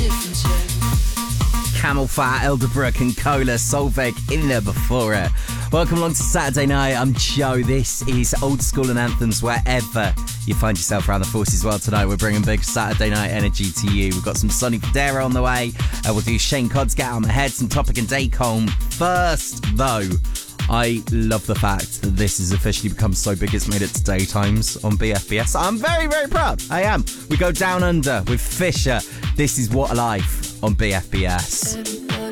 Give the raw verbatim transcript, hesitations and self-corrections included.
Camel Fat, Elderbrook and Cola, Solveig in there before it. Welcome along to Saturday Night. I'm Joe. This is Old School and Anthems wherever you find yourself around the Forces world tonight. We're bringing big Saturday night energy to you. We've got some Sonny Fodera on the way. Uh, we'll do Shane Codd's Get Out of My Head, some Topic and Dacombe. First, though, I love the fact that this has officially become so big it's made it to daytimes on B F B S. I'm very, very proud. I am. We go down under with Fisher. This is What a Life on B F B S.